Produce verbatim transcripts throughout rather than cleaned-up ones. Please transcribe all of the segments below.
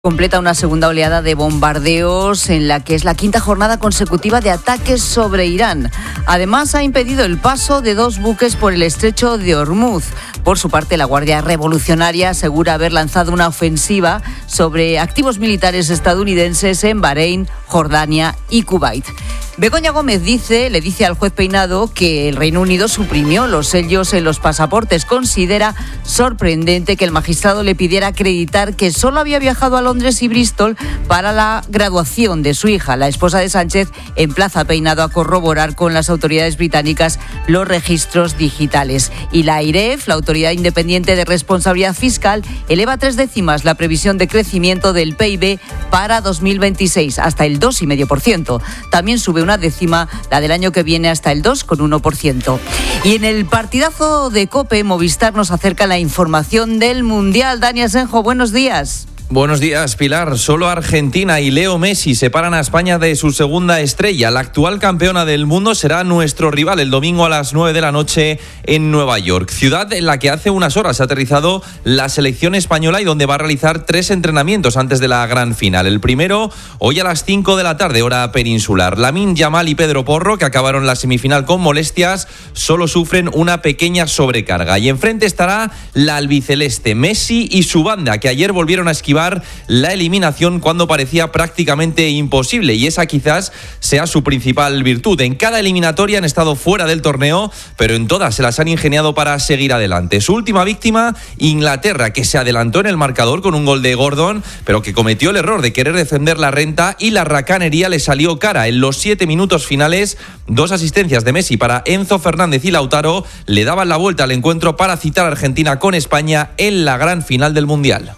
Completa una segunda oleada de bombardeos en la que es la quinta jornada consecutiva de ataques sobre Irán. Además, ha impedido el paso de dos buques por el estrecho de Hormuz. Por su parte, la Guardia Revolucionaria asegura haber lanzado una ofensiva sobre activos militares estadounidenses en Bahrein, Jordania y Kuwait. Begoña Gómez dice, le dice al juez Peinado que el Reino Unido suprimió los sellos en los pasaportes. Considera sorprendente que el magistrado le pidiera acreditar que solo había viajado a Londres y Bristol para la graduación de su hija. La esposa de Sánchez emplaza a Peinado a corroborar con las autoridades británicas los registros digitales. Y la AIREF, la Autoridad Independiente de Responsabilidad Fiscal, eleva tres décimas la previsión de crecimiento del P I B para dos mil veintiséis, hasta el dos coma cinco por ciento. También sube una décima la del año que viene hasta el dos coma uno por ciento. Y en el partidazo de COPE, Movistar nos acerca la información del Mundial. Dani Asenjo, buenos días. Buenos días, Pilar. Solo Argentina y Leo Messi separan a España de su segunda estrella. La actual campeona del mundo será nuestro rival el domingo a las nueve de la noche en Nueva York, ciudad en la que hace unas horas ha aterrizado la selección española y donde va a realizar tres entrenamientos antes de la gran final. El primero, hoy a las cinco de la tarde, hora peninsular. Lamine Yamal y Pedro Porro, que acabaron la semifinal con molestias, solo sufren una pequeña sobrecarga. Y enfrente estará la albiceleste, Messi y su banda, que ayer volvieron a esquivar la eliminación cuando parecía prácticamente imposible, y esa quizás sea su principal virtud. En cada eliminatoria han estado fuera del torneo, pero en todas se las han ingeniado para seguir adelante. Su última víctima, Inglaterra, que se adelantó en el marcador con un gol de Gordon, pero que cometió el error de querer defender la renta y la racanería le salió cara. En los siete minutos finales, dos asistencias de Messi para Enzo Fernández y Lautaro le daban la vuelta al encuentro para citar a Argentina con España en la gran final del Mundial.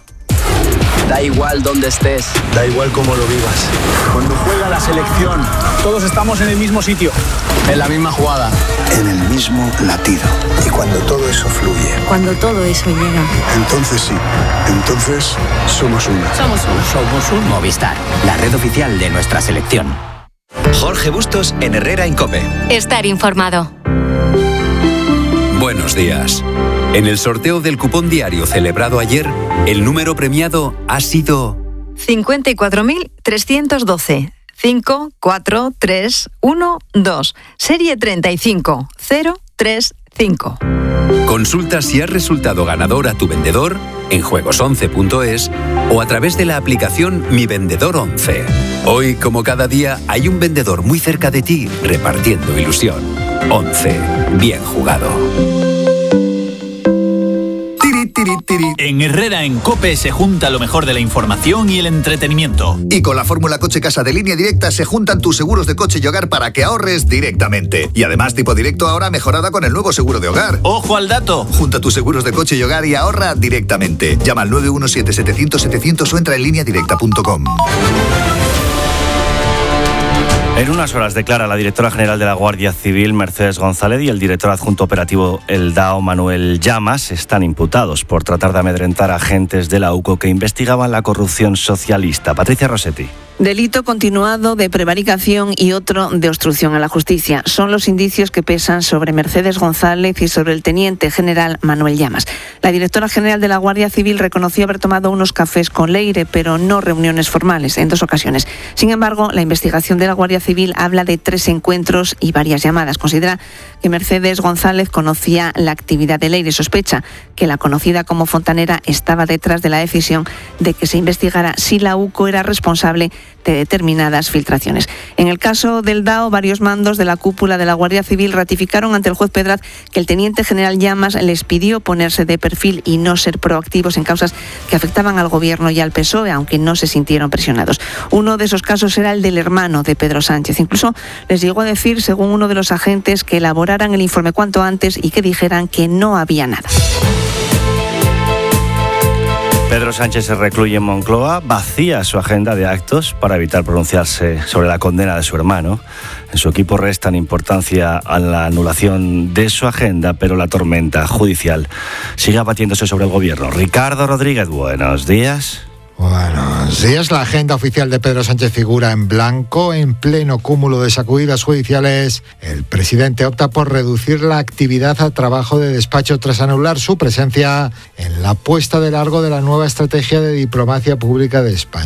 Da igual dónde estés, da igual cómo lo vivas. Cuando juega la selección, todos estamos en el mismo sitio, en la misma jugada, en el mismo latido. Y cuando todo eso fluye, cuando todo eso llega, entonces sí, entonces somos uno. Somos uno. Somos un Movistar, la red oficial de nuestra selección. Jorge Bustos en Herrera en COPE. Estar informado. Buenos días. En el sorteo del cupón diario celebrado ayer, el número premiado ha sido cincuenta y cuatro mil trescientos doce. cinco cuatro tres uno dos. Serie treinta y cinco cero tres cinco. Consulta si has resultado ganador a tu vendedor en juegos once punto es o a través de la aplicación Mi Vendedor once. Hoy, como cada día, hay un vendedor muy cerca de ti repartiendo ilusión. once. Bien jugado. En Herrera en COPE se junta lo mejor de la información y el entretenimiento. Y con la fórmula Coche Casa de Línea Directa se juntan tus seguros de coche y hogar para que ahorres directamente. Y además Tipo Directo ahora mejorada con el nuevo seguro de hogar. ¡Ojo al dato! Junta tus seguros de coche y hogar y ahorra directamente. Llama al nueve uno siete setecientos setecientos o entra en línea directa punto com. En unas horas declara la directora general de la Guardia Civil, Mercedes González, y el director adjunto operativo, el D A O, Manuel Llamas, están imputados por tratar de amedrentar a agentes de la U C O que investigaban la corrupción socialista. Patricia Rossetti. Delito continuado de prevaricación y otro de obstrucción a la justicia. Son los indicios que pesan sobre Mercedes González y sobre el teniente general Manuel Llamas. La directora general de la Guardia Civil reconoció haber tomado unos cafés con Leire, pero no reuniones formales, en dos ocasiones. Sin embargo, la investigación de la Guardia Civil habla de tres encuentros y varias llamadas. Considera que Mercedes González conocía la actividad de Leire. Sospecha que la conocida como fontanera estaba detrás de la decisión de que se investigara si la U C O era responsable de determinadas filtraciones. En el caso del D A O, varios mandos de la cúpula de la Guardia Civil ratificaron ante el juez Pedraz que el teniente general Llamas les pidió ponerse de perfil y no ser proactivos en causas que afectaban al gobierno y al P S O E, aunque no se sintieron presionados. Uno de esos casos era el del hermano de Pedro Sánchez. Incluso les llegó a decir, según uno de los agentes, que elaboraran el informe cuanto antes y que dijeran que no había nada. Pedro Sánchez se recluye en Moncloa, vacía su agenda de actos para evitar pronunciarse sobre la condena de su hermano. En su equipo restan importancia a la anulación de su agenda, pero la tormenta judicial sigue abatiéndose sobre el gobierno. Ricardo Rodríguez, buenos días. Bueno, si es la agenda oficial de Pedro Sánchez figura en blanco, en pleno cúmulo de sacudidas judiciales, el presidente opta por reducir la actividad al trabajo de despacho tras anular su presencia en la puesta de largo de la nueva estrategia de diplomacia pública de España.